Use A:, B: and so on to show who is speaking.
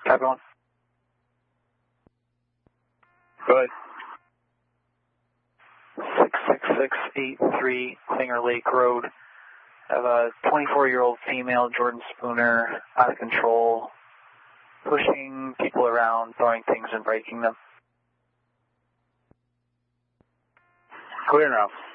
A: Copy one.
B: Go ahead.
A: 66683 Singer Lake Road. I have a 24-year-old female, Jordan Spooner, out of control, pushing people around, throwing things and breaking them.
B: Clear now.